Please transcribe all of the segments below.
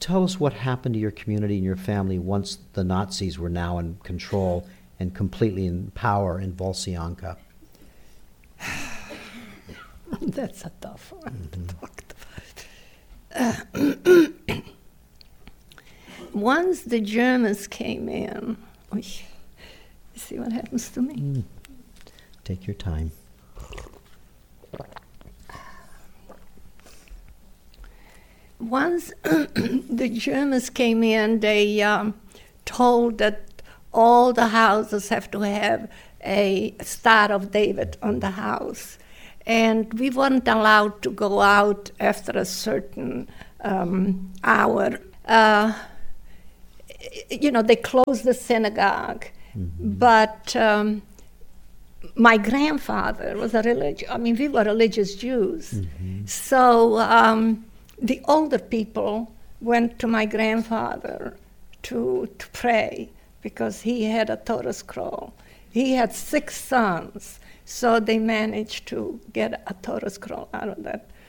tell us what happened to your community and your family once the Nazis were now in control and completely in power in Volsyanka. That's a tough one to talk about. Once the Germans came in, you see what happens to me? Take your time. Once the Germans came in, they told that all the houses have to have a Star of David on the house. And we weren't allowed to go out after a certain hour. They closed the synagogue. But my grandfather was we were religious Jews. So the older people went to my grandfather to pray because he had a Torah scroll. He had 6 sons, so they managed to get a Torah scroll out of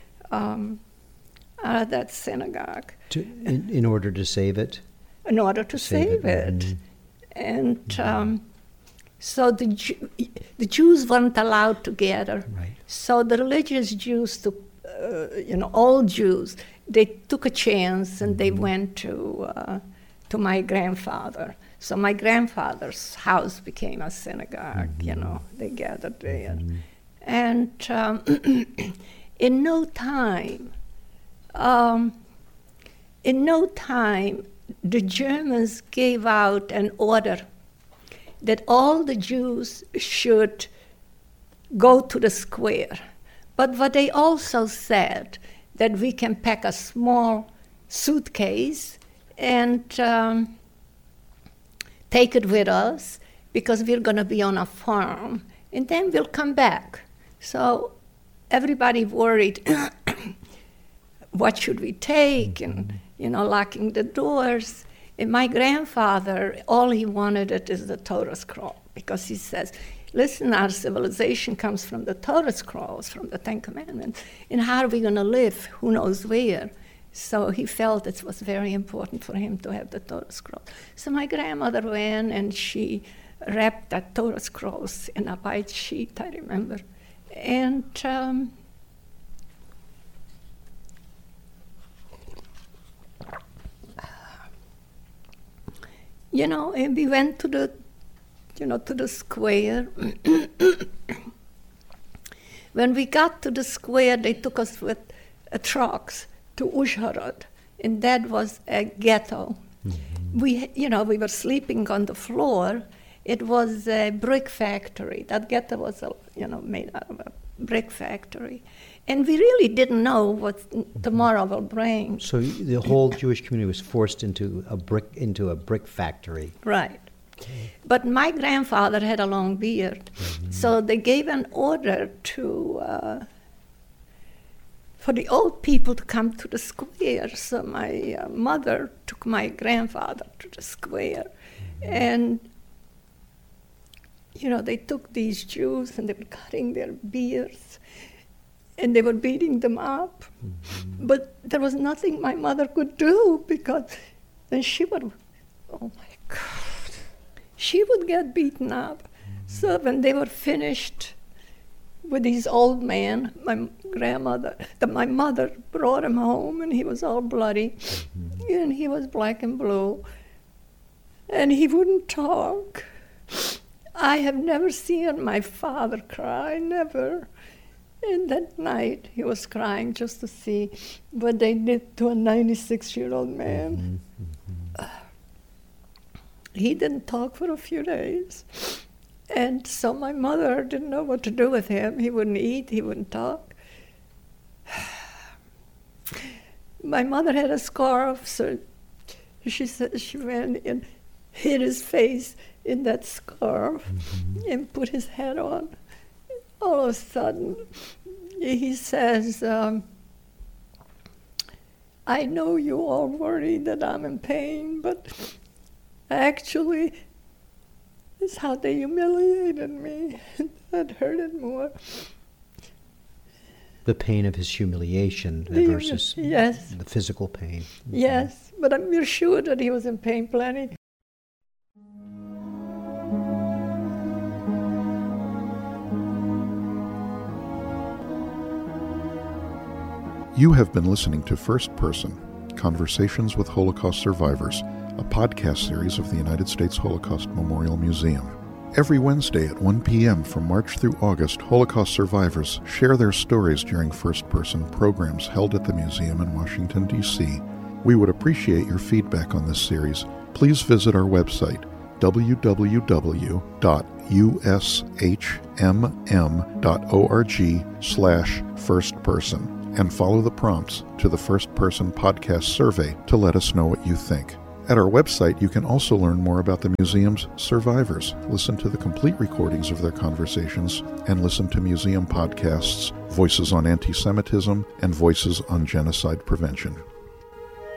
that synagogue. In order to save it? In order to save it. And so the Jews weren't allowed to gather. Right. So the religious Jews, all Jews, they took a chance and they went to my grandfather. So my grandfather's house became a synagogue. They gathered there, and in no time, the Germans gave out an order that all the Jews should go to the square. But what they also said, that we can pack a small suitcase and take it with us because we're going to be on a farm, and then we'll come back. So everybody worried, what should we take? And, locking the doors. And my grandfather, all he wanted is the Torah scroll, because he says, listen, our civilization comes from the Torah scrolls, from the Ten Commandments, and how are we going to live? Who knows where? So he felt it was very important for him to have the Torah scroll. So my grandmother went and she wrapped the Torah scrolls in a white sheet, I remember. And and we went to the square. When we got to the square, they took us with trucks to Uzhhorod, and that was a ghetto. We were sleeping on the floor. It was a brick factory. That ghetto was, made out of a brick factory. And we really didn't know what tomorrow will bring. So the whole Jewish community was forced into a brick factory. Right. Okay. But my grandfather had a long beard, so they gave an order for the old people to come to the square. So my mother took my grandfather to the square, and they took these Jews and they were cutting their beards. And they were beating them up. But there was nothing my mother could do, because then she would, oh my God, she would get beaten up. So when they were finished with these old men, my mother brought him home, and he was all bloody, and he was black and blue, and he wouldn't talk. I have never seen my father cry, never. And that night, he was crying just to see what they did to a 96-year-old man. He didn't talk for a few days. And so my mother didn't know what to do with him. He wouldn't eat, he wouldn't talk. My mother had a scarf, so she said she went and hid his face in that scarf and put his head on. All of a sudden, he says, I know you all worry that I'm in pain, but actually, it's how they humiliated me that hurted more. The pain of his humiliation The versus yes, the physical pain. yes. But we're sure that he was in pain plenty. You have been listening to First Person, Conversations with Holocaust Survivors, a podcast series of the United States Holocaust Memorial Museum. Every Wednesday at 1 p.m. from March through August, Holocaust survivors share their stories during first-person programs held at the museum in Washington, D.C. We would appreciate your feedback on this series. Please visit our website, www.ushmm.org/firstperson, and follow the prompts to the First Person Podcast survey to let us know what you think. At our website, you can also learn more about the museum's survivors, listen to the complete recordings of their conversations, and listen to museum podcasts, Voices on Anti-Semitism and Voices on Genocide Prevention.